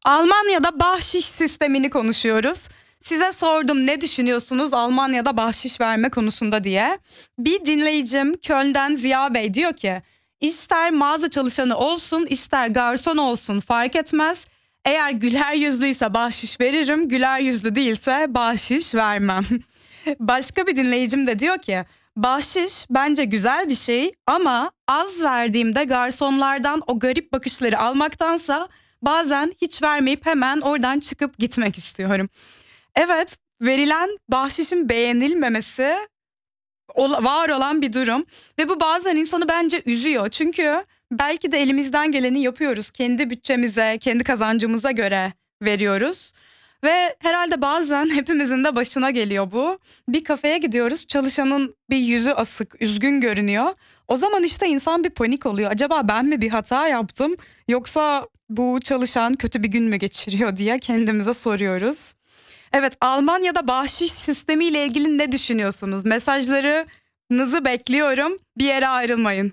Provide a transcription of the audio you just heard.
Almanya'da bahşiş sistemini konuşuyoruz. Size sordum ne düşünüyorsunuz Almanya'da bahşiş verme konusunda diye. Bir dinleyicim Köln'den Ziya Bey diyor ki ister mağaza çalışanı olsun ister garson olsun fark etmez. Eğer güler yüzlüyse bahşiş veririm, güler yüzlü değilse bahşiş vermem. Başka bir dinleyicim de diyor ki bahşiş bence güzel bir şey ama az verdiğimde garsonlardan o garip bakışları almaktansa bazen hiç vermeyip hemen oradan çıkıp gitmek istiyorum. Evet, verilen bahşişin beğenilmemesi var olan bir durum ve bu bazen insanı bence üzüyor. Çünkü belki de elimizden geleni yapıyoruz. Kendi bütçemize, kendi kazancımıza göre veriyoruz. Ve herhalde bazen hepimizin de başına geliyor bu. Bir kafeye gidiyoruz, çalışanın bir yüzü asık, üzgün görünüyor. O zaman işte insan bir panik oluyor. Acaba ben mi bir hata yaptım yoksa bu çalışan kötü bir gün mü geçiriyor diye kendimize soruyoruz. Evet, Almanya'da bahşiş sistemiyle ilgili ne düşünüyorsunuz? Mesajlarınızı bekliyorum. Bir yere ayrılmayın.